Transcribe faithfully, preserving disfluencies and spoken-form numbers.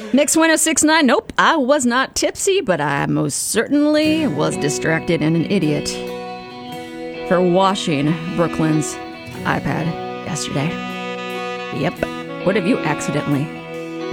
Mix one oh six point nine. Nope, I was not tipsy, but I most certainly was distracted and an idiot for washing Brooklyn's iPad yesterday. Yep. What have you accidentally